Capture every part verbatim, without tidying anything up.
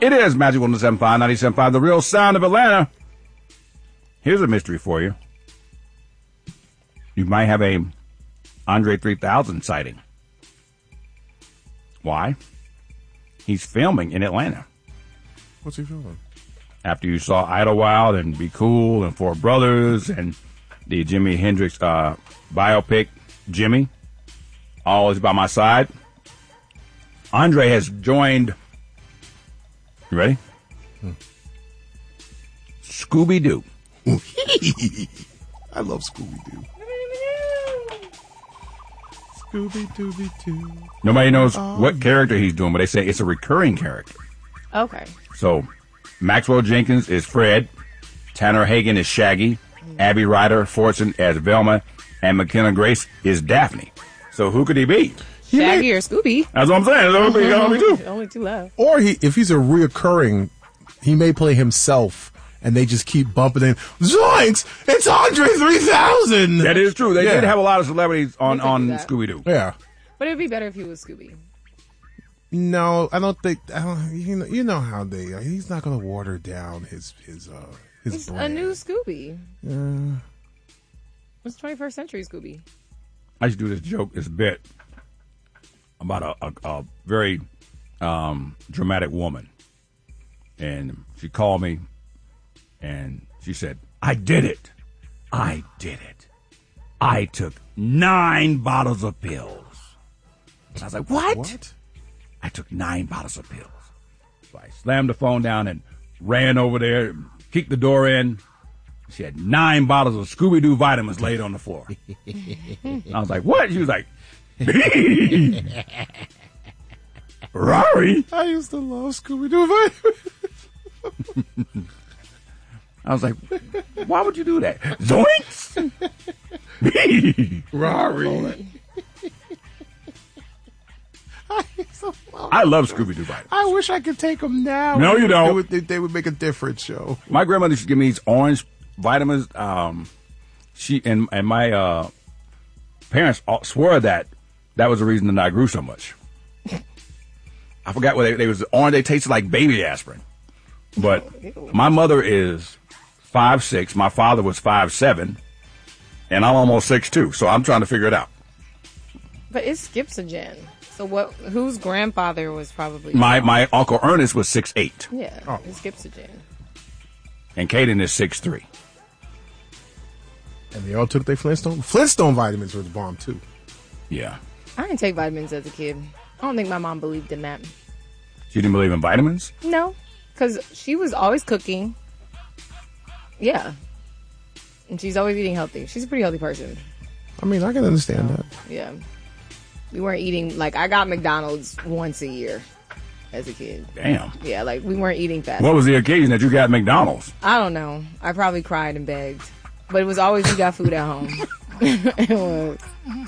It is Magic one oh seven point five, ninety-seven point five, the real sound of Atlanta. Here's a mystery for you. You might have a Andre three thousand sighting. Why? He's filming in Atlanta. What's he filming? After you saw Idlewild and Be Cool and Four Brothers and the Jimi Hendrix uh, biopic, Jimmy, Always by My Side, Andre has joined, you ready? Hmm. Scooby-Doo. I love Scooby-Doo. Scooby-Dooby-Doo. Nobody knows oh. what character he's doing, but they say it's a recurring character. Okay. So, Maxwell Jenkins is Fred, Tanner Hagen is Shaggy, mm. Abby Ryder Fortune as Velma, and McKenna Grace is Daphne. So who could he be? He Shaggy may, or Scooby. That's what I'm saying. There's only, only two. Only two left. Or he, if he's a reoccurring, he may play himself, and they just keep bumping in. Zoinks! It's Andre three thousand! That is true. They yeah. did have a lot of celebrities on, on Scooby-Doo. Yeah. But it would be better if he was Scooby. No, I don't think. I don't, you know, you know how they. Uh, he's not going to water down his his uh his. It's brand. a new Scooby. Uh, it's twenty-first century Scooby. I used to do this joke, this bit about a, a, a very um, dramatic woman, and she called me, and she said, "I did it, I did it, I took nine bottles of pills." And I was like, "What?" What? I took nine bottles of pills. So I slammed the phone down and ran over there, kicked the door in. She had nine bottles of Scooby-Doo vitamins laid on the floor. I was like, what? She was like, Rory. I used to love Scooby-Doo vitamins. I was like, why would you do that? Zoinks! Rory. I love Scooby-Doo vitamins. I wish I could take them now. No, you don't. They would, they, they would make a different show. My grandmother used to give me these orange vitamins. Um, she and and my uh, parents all swore that that was the reason that I grew so much. I forgot what they, they was orange. They tasted like baby aspirin. But my mother is five six. My father was five seven, and I'm almost six two. So I'm trying to figure it out. But it skips a gen. So what? Whose grandfather was probably my my uncle Ernest was six eight. Yeah, oh. It skips a gen. And Caden is six three. And they all took their Flintstone. Flintstone vitamins were the bomb too. Yeah. I didn't take vitamins as a kid. I don't think my mom believed in that. She didn't believe in vitamins? No, because she was always cooking. Yeah, and she's always eating healthy. She's a pretty healthy person. I mean, I can understand so, that. Yeah. We weren't eating, like, I got McDonald's once a year as a kid. Damn. Yeah, like, we weren't eating fast. What was the occasion that you got McDonald's? I don't know. I probably cried and begged. But it was always you got food at home. It was.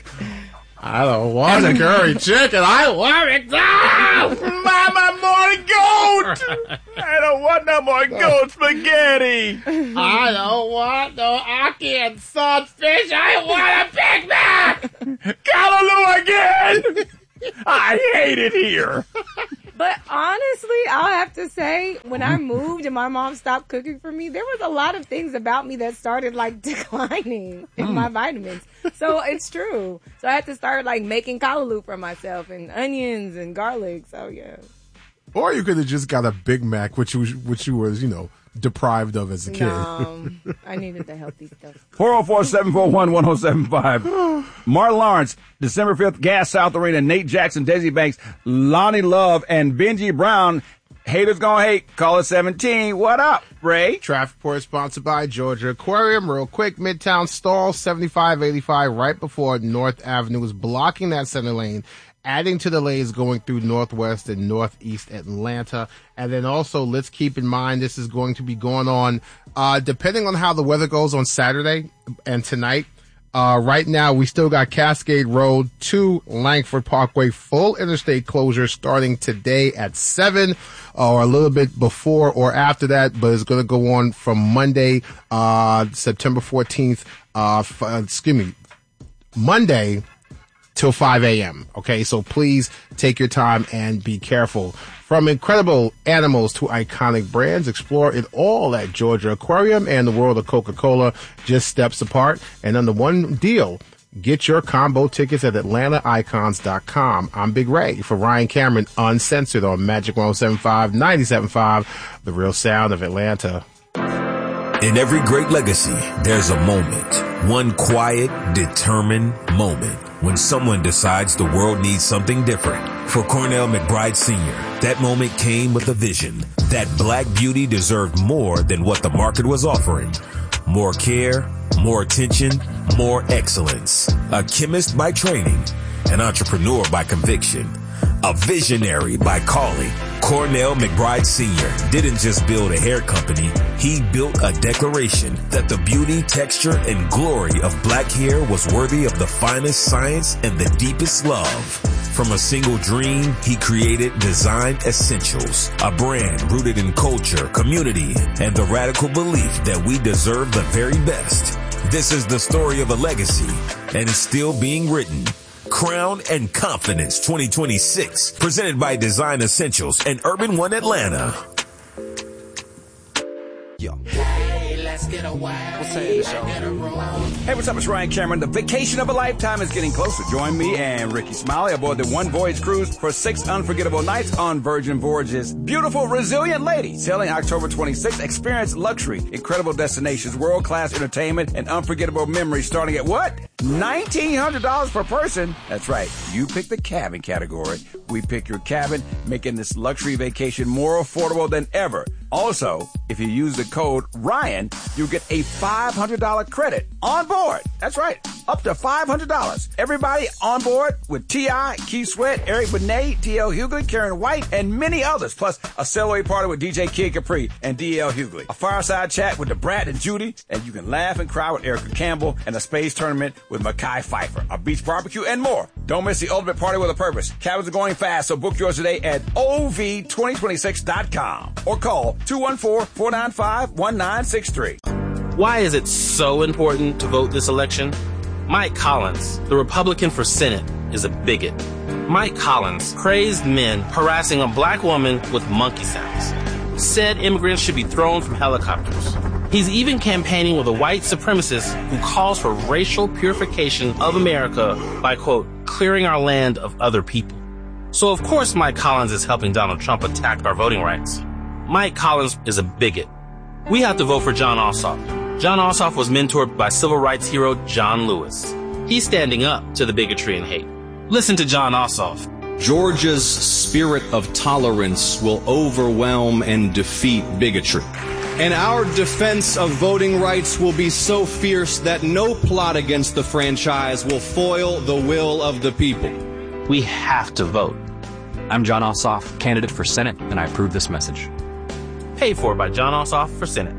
I don't want a curry chicken. I want McDonald's. Mama, more goat. I don't want no more goat spaghetti. I don't want no ackee and saltfish. I want a Big Mac. Callaloo again. I hate it here. But honestly, I'll have to say, when I moved and my mom stopped cooking for me, there was a lot of things about me that started, like, declining in mm. my vitamins. So it's true. So I had to start, like, making callaloo for myself and onions and garlic. So, yeah. Or you could have just got a Big Mac, which was, which you was, you know, deprived of as a kid. No, I needed the healthy stuff. four oh four, seven four one, one oh seven five. Martin Lawrence, December fifth, Gas South Arena. Nate Jackson, Desi Banks, Lonnie Love, and Benji Brown. Haters gonna hate. Call it seventeen. What up, Ray? Traffic report sponsored by Georgia Aquarium. Real quick, Midtown stall seventy-five eighty-five right before North Avenue is blocking that center lane, adding to the lanes going through Northwest and Northeast Atlanta. And then also, let's keep in mind, this is going to be going on, uh, depending on how the weather goes on Saturday and tonight. Uh, right now, we still got Cascade Road to Langford Parkway, full interstate closure starting today at seven, or a little bit before or after that, but it's going to go on from Monday, uh, September fourteenth, uh, f- uh, excuse me, Monday till five a.m. Okay, so please take your time and be careful. From incredible animals to iconic brands, explore it all at Georgia Aquarium, and the world of Coca-Cola just steps apart. And under one deal, get your combo tickets at Atlanta Icons dot com. I'm Big Ray for Ryan Cameron, Uncensored on Magic one oh seven point five, ninety-seven point five, the real sound of Atlanta. In every great legacy, there's a moment, one quiet, determined moment, when someone decides the world needs something different. For Cornell McBride Senior, that moment came with a vision that Black beauty deserved more than what the market was offering. More care, more attention, more excellence. A chemist by training, an entrepreneur by conviction, a visionary by calling. Cornell McBride Senior didn't just build a hair company, he built a declaration that the beauty, texture, and glory of black hair was worthy of the finest science and the deepest love. From a single dream, he created Design Essentials, a brand rooted in culture, community, and the radical belief that we deserve the very best. This is the story of a legacy, and it's still being written. Crown and Confidence twenty twenty-six, presented by Design Essentials and Urban One Atlanta. Yo. Hey, let's get a wild. What's hey, hey, what's up? It's Ryan Cameron. The vacation of a lifetime is getting closer. Join me and Ricky Smiley aboard the One Voyage Cruise for six unforgettable nights on Virgin Voyages. Beautiful, resilient lady. Sailing October twenty-sixth. Experience luxury, incredible destinations, world-class entertainment, and unforgettable memories starting at what? nineteen hundred dollars per person. That's right. You pick the cabin category. We pick your cabin, making this luxury vacation more affordable than ever. Also, if you use the code Ryan, you'll get a five hundred dollars credit on board. That's right. Up to five hundred dollars. Everybody on board with T I, Keith Sweat, Eric Benet, D L Hughley, Karen White, and many others. Plus a celebrity party with D J Kid Capri and D L Hughley. A fireside chat with the Brad and Judy, and you can laugh and cry with Erica Campbell, and a space tournament with Mekhi Phifer, a beach barbecue, and more. Don't miss the ultimate party with a purpose. Cabins are going fast, so book yours today at O V twenty twenty-six dot com or call two one four, four nine five, one nine six three. Why is it so important to vote this election? Mike Collins, the Republican for Senate, is a bigot. Mike Collins praised men harassing a black woman with monkey sounds, said immigrants should be thrown from helicopters. He's even campaigning with a white supremacist who calls for racial purification of America by, quote, clearing our land of other people. So of course Mike Collins is helping Donald Trump attack our voting rights. Mike Collins is a bigot. We have to vote for Jon Ossoff. Jon Ossoff was mentored by civil rights hero John Lewis. He's standing up to the bigotry and hate. Listen to Jon Ossoff. Georgia's spirit of tolerance will overwhelm and defeat bigotry. And our defense of voting rights will be so fierce that no plot against the franchise will foil the will of the people. We have to vote. I'm Jon Ossoff, candidate for Senate, and I approve this message. Paid for by Jon Ossoff for Senate.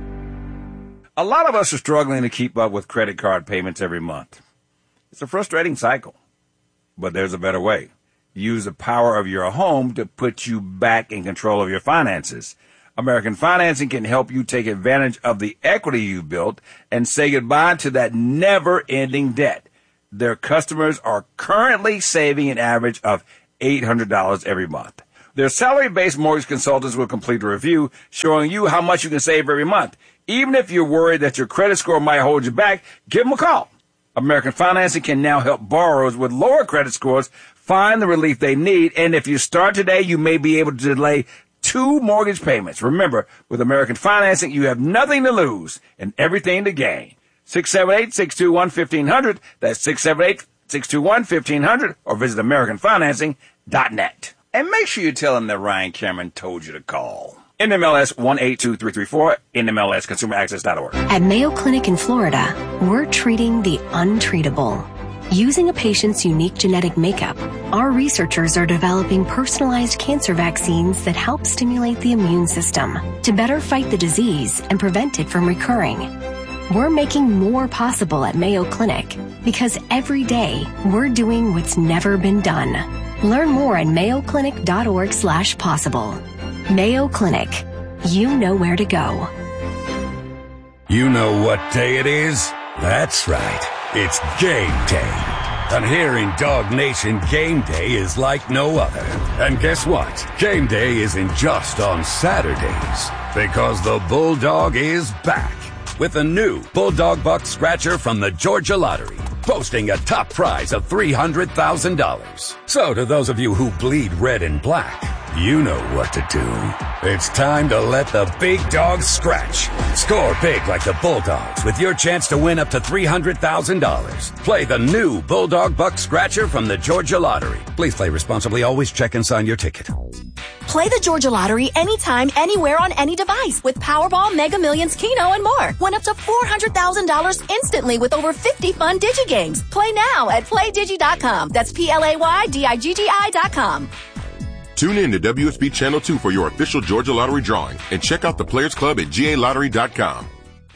A lot of us are struggling to keep up with credit card payments every month. It's a frustrating cycle, but there's a better way. Use the power of your home to put you back in control of your finances. American Financing can help you take advantage of the equity you built and say goodbye to that never-ending debt. Their customers are currently saving an average of eight hundred dollars every month. Their salary-based mortgage consultants will complete a review showing you how much you can save every month. Even if you're worried that your credit score might hold you back, give them a call. American Financing can now help borrowers with lower credit scores find the relief they need. And if you start today, you may be able to delay two mortgage payments. Remember, with American Financing, you have nothing to lose and everything to gain. six seven eight, six two one, one five zero zero. That's six seven eight, six two one, one five zero zero or visit American Financing dot net. And make sure you tell them that Ryan Cameron told you to call. N M L S one eight two three three four, N M L S consumer access dot org. At Mayo Clinic in Florida, we're treating the untreatable. Using a patient's unique genetic makeup, our researchers are developing personalized cancer vaccines that help stimulate the immune system to better fight the disease and prevent it from recurring. We're making more possible at Mayo Clinic because every day we're doing what's never been done. Learn more at mayo clinic dot org slash possible. Mayo Clinic. You know where to go. You know what day it is? That's right. It's game day. And here in Dog Nation, game day is like no other. And guess what? Game day isn't just on Saturdays, because the Bulldog is back with a new Bulldog Buck Scratcher from the Georgia Lottery, boasting a top prize of three hundred thousand dollars. So to those of you who bleed red and black, you know what to do. It's time to let the big dogs scratch. Score big like the Bulldogs with your chance to win up to three hundred thousand dollars. Play the new Bulldog Buck Scratcher from the Georgia Lottery. Please play responsibly. Always check and sign your ticket. Play the Georgia Lottery anytime, anywhere on any device with Powerball, Mega Millions, Keno, and more. Win up to four hundred thousand dollars instantly with over fifty fun Digi games. Play now at play digi dot com. That's P L A Y D I G G I dot com. Tune in to W S B Channel two for your official Georgia Lottery drawing and check out the Players Club at G A lottery dot com.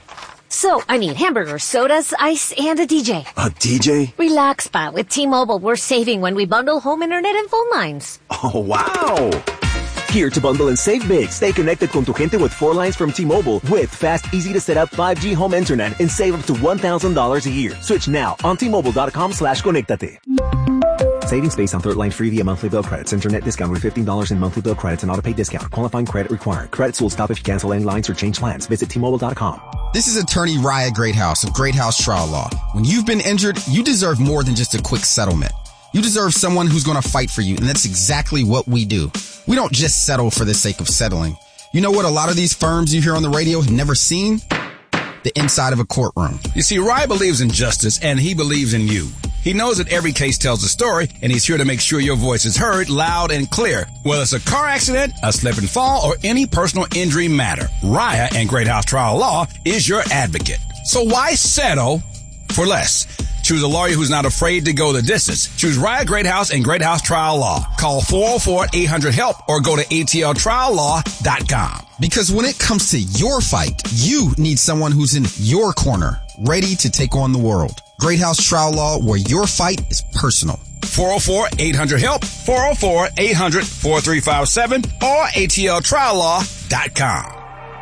So, I need hamburgers, sodas, ice, and a D J. A D J? Relax, pal. With T-Mobile, we're saving when we bundle home internet and phone lines. Oh, wow! Here to bundle and save big. Stay connected con tu gente with four lines from T-Mobile with fast, easy to set up five G home internet and save up to one thousand dollars a year. Switch now on T Mobile dot com slash conectate. Savings based on third line free via monthly bill credits. Internet discount with fifteen dollars in monthly bill credits and auto pay discount. Qualifying credit required. Credits will stop if you cancel any lines or change plans. Visit T Mobile dot com. This is attorney Raya Greathouse of Greathouse Trial Law. When you've been injured, you deserve more than just a quick settlement. You deserve someone who's going to fight for you, and that's exactly what we do. We don't just settle for the sake of settling. You know what a lot of these firms you hear on the radio have never seen? The inside of a courtroom. You see, Rye believes in justice, and he believes in you. He knows that every case tells a story, and he's here to make sure your voice is heard loud and clear. Whether it's a car accident, a slip and fall, or any personal injury matter, Raya and Greathouse Trial Law is your advocate. So why settle for less? Choose a lawyer who's not afraid to go the distance. Choose Raya Greathouse and Greathouse Trial Law. Call four oh four, eight hundred, HELP or go to A T L trial law dot com. Because when it comes to your fight, you need someone who's in your corner, ready to take on the world. Greathouse Trial Law, where your fight is personal. four oh four, eight hundred, HELP, four oh four, eight hundred, four three five seven or A T L trial law dot com.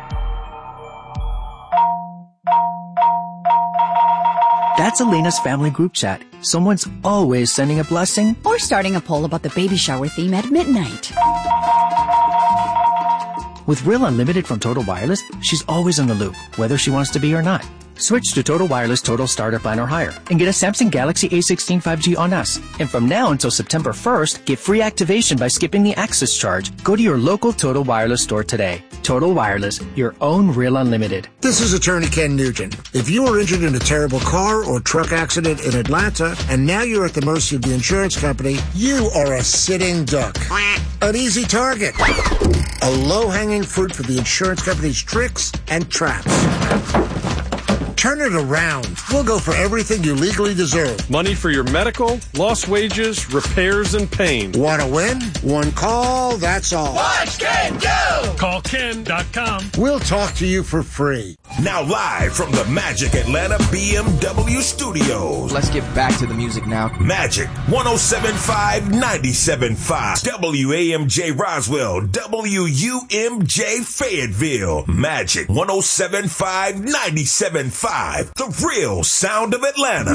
That's Elena's family group chat. Someone's always sending a blessing or starting a poll about the baby shower theme at midnight. With Real Unlimited from Total Wireless, she's always in the loop, whether she wants to be or not. Switch to Total Wireless Total Starter Plan or higher and get a Samsung Galaxy A sixteen five G on us. And from now until September first, get free activation by skipping the access charge. Go to your local Total Wireless store today. Total Wireless, your own Real Unlimited. This is Attorney Ken Nugent. If you were injured in a terrible car or truck accident in Atlanta and now you're at the mercy of the insurance company, you are a sitting duck. An easy target. A low-hanging fruit for the insurance company's tricks and traps. Turn it around. We'll go for everything you legally deserve. Money for your medical, lost wages, repairs, and pain. Want to win? One call, that's all. Watch Ken go! Call Ken dot com. We'll talk to you for free. Now live from the Magic Atlanta B M W studios. Let's get back to the music now. Magic one oh seven point five, ninety-seven point five. W A M J Roswell. W U M J Fayetteville. Magic one oh seven point five, ninety-seven point five. The real sound of Atlanta.